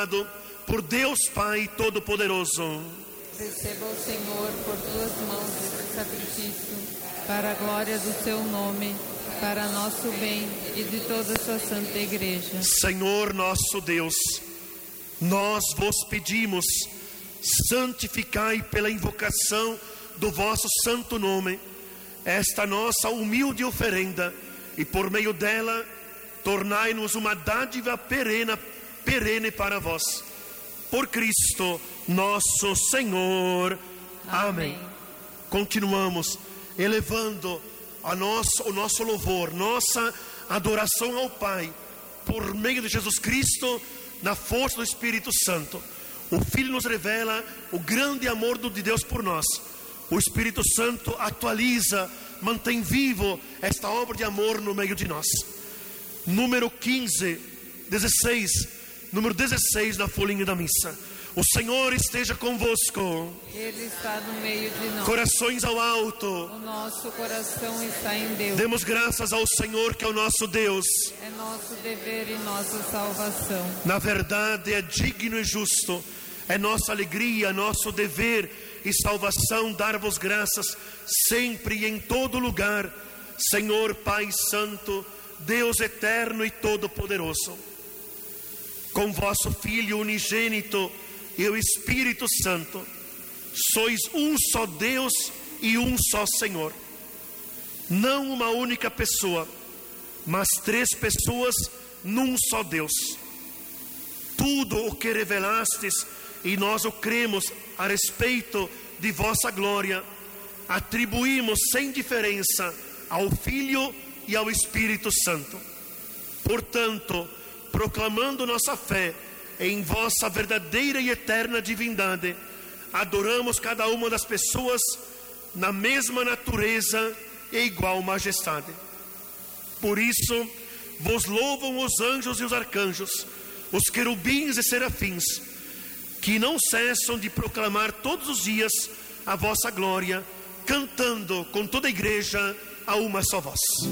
abençoado por Deus Pai Todo-Poderoso. Receba o Senhor por tuas mãos esse sacrifício, para a glória do seu nome, para nosso bem e de toda a sua santa igreja. Senhor nosso Deus, nós vos pedimos, santificai pela invocação do vosso santo nome esta nossa humilde oferenda, e por meio dela tornai-nos uma dádiva perene para vós. Por Cristo nosso Senhor. Amém. Continuamos elevando o nosso louvor, nossa adoração ao Pai, por meio de Jesus Cristo, na força do Espírito Santo. O Filho nos revela o grande amor de Deus por nós. O Espírito Santo atualiza, mantém vivo esta obra de amor no meio de nós. Número 16 na folhinha da missa. O Senhor esteja convosco. Ele está no meio de nós. Corações ao alto. O nosso coração está em Deus. Demos graças ao Senhor, que é o nosso Deus. É nosso dever e nossa salvação. Na verdade, é digno e justo, é nossa alegria, nosso dever e salvação dar-vos graças sempre e em todo lugar, Senhor Pai Santo, Deus eterno e todo-poderoso. Com vosso Filho unigênito e o Espírito Santo, sois um só Deus e um só Senhor. Não uma única pessoa, mas três pessoas num só Deus. Tudo o que revelastes, e nós o cremos a respeito de vossa glória, atribuímos sem diferença ao Filho e ao Espírito Santo. Portanto, proclamando nossa fé em vossa verdadeira e eterna divindade, adoramos cada uma das pessoas na mesma natureza e igual majestade. Por isso, vos louvam os anjos e os arcanjos, os querubins e serafins, que não cessam de proclamar todos os dias a vossa glória, cantando com toda a igreja a uma só voz.